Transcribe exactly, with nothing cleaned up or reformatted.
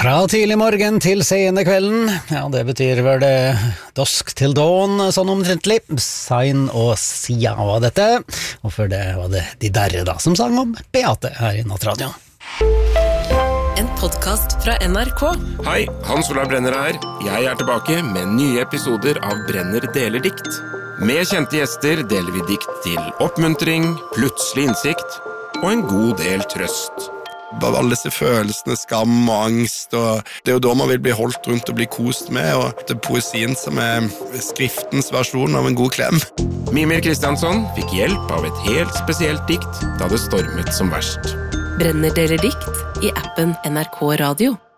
Fra tidlig morgen til sene kvelden, ja det betyr vel det dusk til dawn, sånn omtrentlig. Sign og Sia var dette, og før det var det De Derre da, som sang om Beate her i Nattradioen. En podcast fra N R K. Hei, Hans Olav Brenner her. Jeg er tilbake med nye episoder av Brenner deler dikt. Med kjente gjester deler vi dikt til oppmuntring, plutselig innsikt og en god del trøst. Alle disse følelsene, skam og angst, og det er jo da man vil bli holdt rundt og bli kost med, og det er poesien som er skriftens versjon av en god klem. Mimir Kristiansson fikk hjelp av et helt spesielt dikt da det stormet som verst. Brenner deler dikt i appen N R K Radio.